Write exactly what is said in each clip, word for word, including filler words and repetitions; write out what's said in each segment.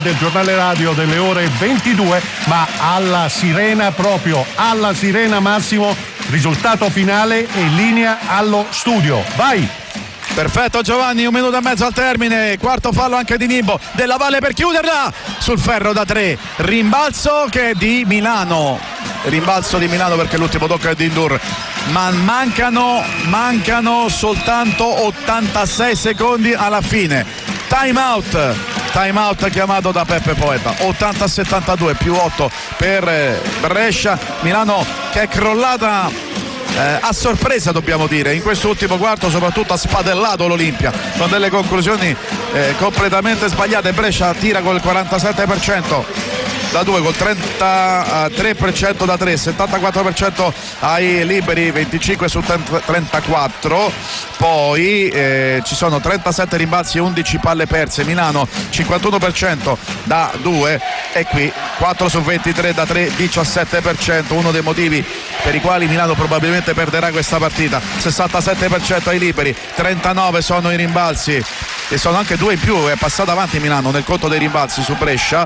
del giornale radio delle ore ventidue, ma alla sirena proprio, alla sirena Massimo, risultato finale e linea allo studio. Vai! Perfetto Giovanni, un minuto e mezzo al termine, quarto fallo anche di Nimbo, Della Valle per chiuderla, sul ferro da tre, rimbalzo che è di Milano, rimbalzo di Milano perché l'ultimo tocco è di Ndur, ma mancano, mancano soltanto ottantasei secondi alla fine, time out, time out chiamato da Peppe Poeta, ottanta a settantadue più otto per Brescia, Milano che è crollata Eh, a sorpresa dobbiamo dire, in quest'ultimo quarto soprattutto ha spadellato l'Olimpia con delle conclusioni eh, completamente sbagliate. Brescia tira col quarantasette per cento da due, col trentatré per cento da tre, settantaquattro per cento ai liberi, venticinque su trentaquattro, poi eh, ci sono trentasette rimbalzi e undici palle perse. Milano cinquantuno per cento da due e qui quattro su ventitré da tre, diciassette per cento, uno dei motivi per i quali Milano probabilmente perderà questa partita. Sessantasette per cento ai liberi, trentanove sono i rimbalzi e sono anche due in più, è passata avanti Milano nel conto dei rimbalzi su Brescia,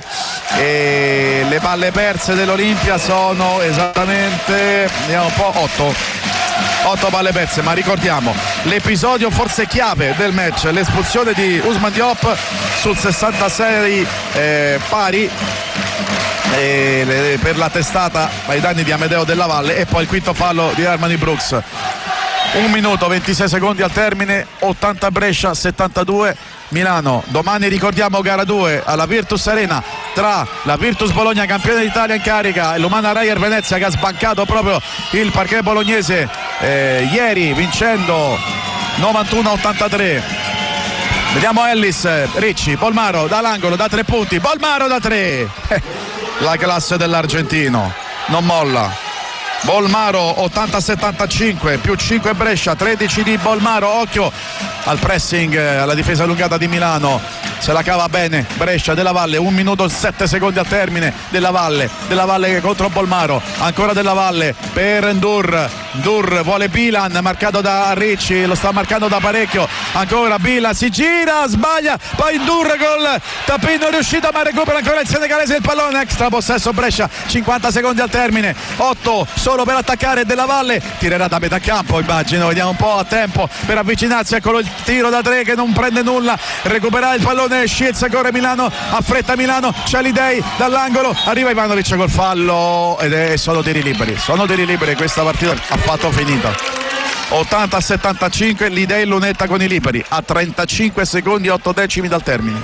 e le palle perse dell'Olimpia sono esattamente, vediamo un po', otto otto palle perse, ma ricordiamo l'episodio forse chiave del match, l'espulsione di Ousmane Diop sul sessantasei eh, pari e le, per la testata ai danni di Amedeo Della Valle, e poi il quinto fallo di Armani Brooks. Un minuto ventisei secondi al termine, ottanta Brescia, settantadue Milano. Domani ricordiamo gara due alla Virtus Arena tra la Virtus Bologna, campione d'Italia in carica, e l'Umana Reyer Venezia, che ha sbancato proprio il parquet bolognese eh, ieri vincendo novantuno a ottantatré. Vediamo Ellis, Ricci, Bolmaro dall'angolo da tre punti, Bolmaro da tre, la classe dell'argentino non molla. Bolmaro ottanta a settantacinque, più cinque Brescia, tredici di Bolmaro, occhio al pressing, alla difesa allungata di Milano, se la cava bene Brescia. Della Valle, un minuto e sette secondi al termine, Della Valle, Della Valle contro Bolmaro, ancora Della Valle per Ndur, Ndur vuole Bilan, marcato da Ricci, lo sta marcando da parecchio, ancora Bilan, si gira, sbaglia, poi Ndur col tappino riuscito, ma recupera ancora il senegalese il pallone, extra possesso Brescia, cinquanta secondi al termine, otto solo per attaccare Della Valle, tirerà da metà campo immagino, vediamo un po' a tempo per avvicinarsi, eccolo il tiro da tre che non prende nulla, recuperare il pallone Shields, corre Milano, affretta Milano, c'è l'Idei dall'angolo, arriva Ivanovic col fallo ed è solo tiri liberi, sono tiri liberi, questa partita ha fatto finita. Ottanta a settantacinque, l'Idei lunetta con i liberi a trentacinque secondi e otto decimi dal termine.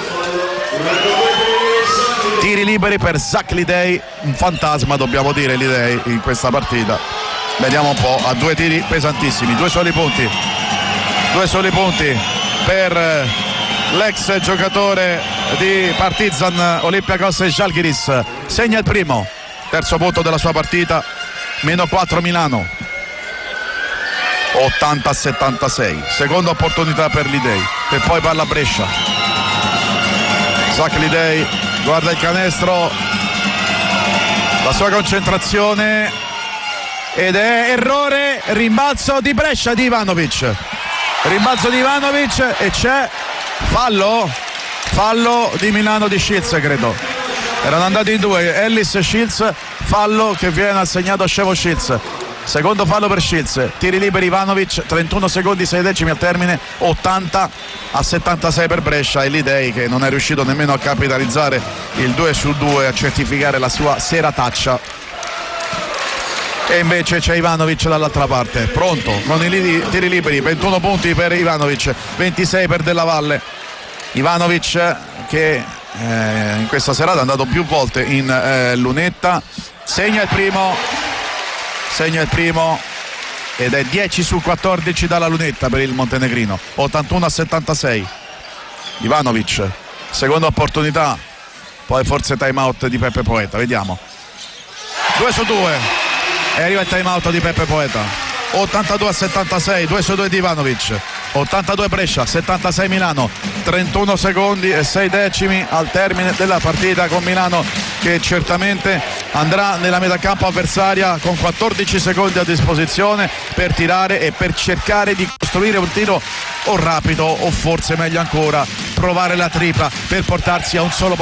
Tiri liberi per Zach Lidei, un fantasma dobbiamo dire Lidei in questa partita. Vediamo un po', a due tiri pesantissimi, due soli punti, due soli punti per l'ex giocatore di Partizan, Olympiacos e Žalgiris, segna il primo, terzo punto della sua partita, meno quattro Milano, ottanta a settantasei, seconda opportunità per Lidei e poi palla Brescia. Zach Lidei guarda il canestro, la sua concentrazione ed è errore, rimbalzo di Brescia di Ivanovic, rimbalzo di Ivanovic e c'è fallo, fallo di Milano di Shields, credo erano andati in due, Ellis e Shields, fallo che viene assegnato a Scevo Shields, secondo fallo per Shields, tiri liberi Ivanovic, trentuno secondi sei decimi al termine, ottanta a settantasei per Brescia, e l'Idei che non è riuscito nemmeno a capitalizzare il due su due, a certificare la sua serataccia, e invece c'è Ivanovic dall'altra parte, pronto con i li- tiri liberi, ventuno punti per Ivanovic, ventisei per Della Valle. Ivanovic che eh, in questa serata è andato più volte in eh, lunetta, segna il primo, segna il primo ed è dieci su quattordici dalla lunetta per il montenegrino, ottantuno a settantasei. Ivanovic, seconda opportunità, poi forse time out di Peppe Poeta, vediamo, due su due e arriva il time out di Peppe Poeta, ottantadue a settantasei, due su due di Ivanovic, ottantadue Brescia, settantasei Milano, trentuno secondi e sei decimi al termine della partita, con Milano che certamente andrà nella metà campo avversaria con quattordici secondi a disposizione per tirare e per cercare di costruire un tiro o rapido o forse meglio ancora provare la tripla per portarsi a un solo